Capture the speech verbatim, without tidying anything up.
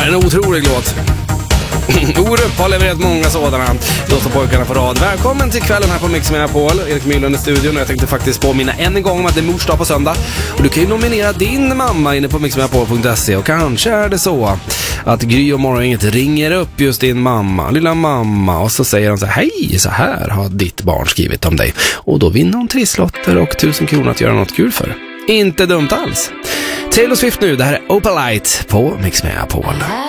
Ja, en otrolig låt. Orup har levererat många sådana. Låter pojkarna på rad. Välkommen till kvällen här på Mix Megapol. Erik Mylund i studion och jag tänkte faktiskt påminna än en gång om att det är morsdag på söndag. Och du kan ju nominera din mamma inne på mix megapol punkt se och kanske är det så att Gry och Morgongänget ringer upp just din mamma, lilla mamma, och så säger de så här: hej, så här har ditt barn skrivit om dig. Och då vinner hon trisslotter och tusen kronor att göra något kul för. Inte dumt alls. Taylor Swift nu, det här är Opalite på Mix Megapol.